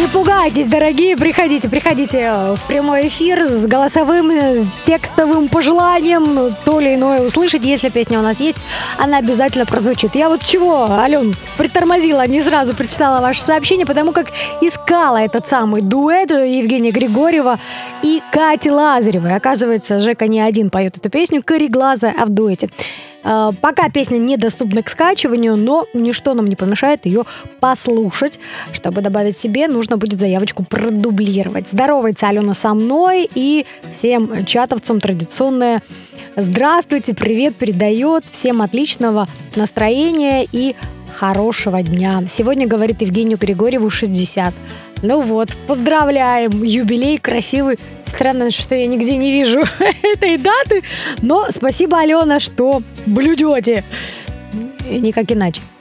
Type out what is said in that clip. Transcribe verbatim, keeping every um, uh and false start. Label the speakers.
Speaker 1: Не пугайтесь, дорогие, приходите, приходите в прямой эфир с голосовым, с текстовым пожеланием, то или иное услышать. Если песня у нас есть, она обязательно прозвучит. Я вот чего, Ален, притормозила, не сразу прочитала ваше сообщение, потому как искала этот самый дуэт Евгения Григорьева и Кати Лазаревой. Оказывается, Жека не один поет эту песню, «Кареглазая», а в дуэте. Пока песня недоступна к скачиванию, но ничто нам не помешает ее послушать. Чтобы добавить себе, нужно будет заявочку продублировать. Здоровается Алена со мной, и всем чатовцам традиционное здравствуйте, привет передает. Всем отличного настроения и хорошего дня. Сегодня, говорит, Евгению Григорьеву шестьдесят. Ну вот, поздравляем, юбилей красивый. Странно, что я нигде не вижу этой даты, но спасибо, Алена, что блюдете. Никак иначе.